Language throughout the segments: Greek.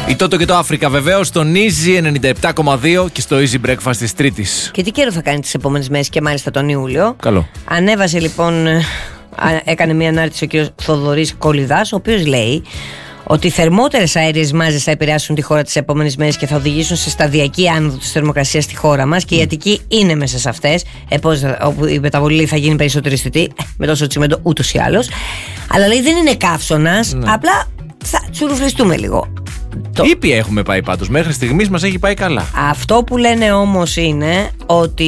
Η Τότο και το Αφρικα βεβαίως στον Easy 97,2 και στο Easy Breakfast της Τρίτης. Και τι καιρό θα κάνει τις επόμενες μέρες και μάλιστα τον Ιούλιο. Καλό. Ανέβασε λοιπόν, έκανε μια ανάρτηση ο κ. Θοδωρής Κολιδάς, ο οποίος λέει ότι οι θερμότερες αέριες μάζες θα επηρεάσουν τη χώρα τις επόμενες μέρες και θα οδηγήσουν σε σταδιακή άνοδο της θερμοκρασίας στη χώρα μας και η Αττική είναι μέσα σε αυτές, όπου η μεταβολή θα γίνει περισσότερο αισθητή, με τόσο τσιμέντο ούτως ή άλλως. Αλλά λέει δεν είναι καύσωνας, απλά θα τσουρουφλιστούμε λίγο. Ήπια έχουμε πάει πάντως, μέχρι στιγμής μας έχει πάει καλά. Αυτό που λένε όμως είναι ότι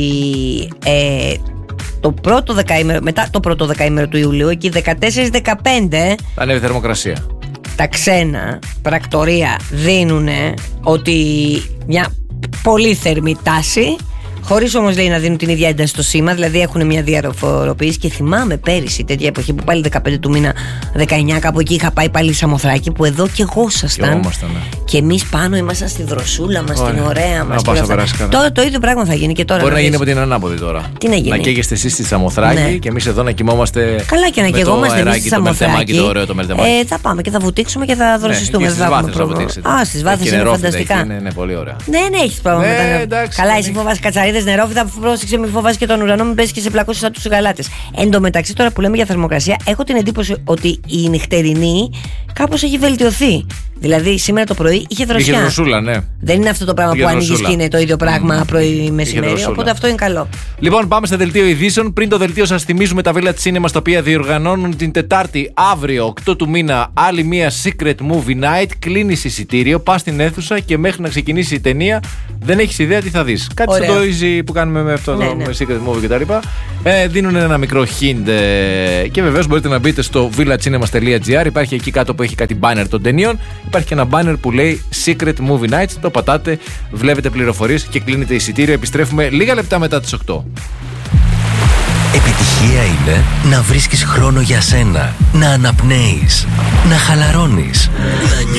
το πρώτο δεκαήμερο, μετά το πρώτο δεκαήμερο του Ιουλίου, εκεί 14-15, θα ανέβει η θερμοκρασία. Τα ξένα πρακτορία δίνουν ότι μια πολύ θερμή τάση, χωρίς όμως λέει να δίνουν την ίδια ένταση στο σήμα, δηλαδή έχουν μια διαφοροποίηση. Και θυμάμαι πέρυσι τέτοια εποχή που πάλι 15 του μήνα, 19 κάπου εκεί είχα πάει πάλι Σαμοθράκη, που εδώ και εγώ ήσασταν. Και εμείς πάνω ήμασταν στη δροσούλα μας, στην ωραία μας. Τώρα το ίδιο πράγμα θα γίνει και τώρα. Μπορεί να γίνει από την ανάποδη τώρα. Τι να γίνει. Να καίγεστε εσείς στη Σαμοθράκη και εμείς εδώ να κοιμόμαστε. Καλά, και να καιγόμαστε εμείς στη Σαμοθράκη. Το ωραίο το μερτεμάκι. Θα πάμε και θα βουτήξουμε και θα δροσιστούμε. Στις βάθες είναι φανταστικά. Ναι, πολύ ωραία. Ναι, έχεις πρόβλημα. Καλά, εσύ φοβάσαι κατσαρίδες, νερόφυτα, πρόσεξε, μην φοβάσαι και τον ουρανό, μην πέσει και σε πλακώσει σαν τους γαλάτες. Εν τω μεταξύ, τώρα που λέμε για θερμοκρασία, έχω την εντύπωση ότι η νυχτερινή κάπως έχει βελτιωθεί. Δηλαδή, σήμερα το πρωί είχε δροσιά. Είχε δροσούλα, ναι. Δεν είναι αυτό το πράγμα που ανοίγει και είναι το ίδιο πράγμα πρωί-μεσημέρι. Οπότε αυτό είναι καλό. Λοιπόν, πάμε στο δελτίο ειδήσεων. Πριν το δελτίο, σας θυμίζουμε τα Village Cinema, τα οποία διοργανώνουν την Τετάρτη, αύριο, 8 του μήνα, άλλη μία Secret Movie Night. Κλείνεις εισιτήριο, πας στην αίθουσα και μέχρι να ξεκινήσει η ταινία δεν έχεις ιδέα τι θα δεις. Κάτι σαν το easy που κάνουμε με αυτό το με Secret Movie κτλ. Δίνουν ένα μικρό hint και βεβαίως μπορείτε να μπείτε στο villagecinema.gr. Υπάρχει εκεί κάτω που έχει κάτι banner των ταινιών. Υπάρχει και ένα banner που λέει Secret Movie Nights. Το πατάτε, βλέπετε πληροφορίες και κλείνετε εισιτήριο. Επιστρέφουμε λίγα λεπτά μετά τις 8. Επιτυχία είναι να βρίσκεις χρόνο για σένα, να αναπνέεις, να χαλαρώνεις,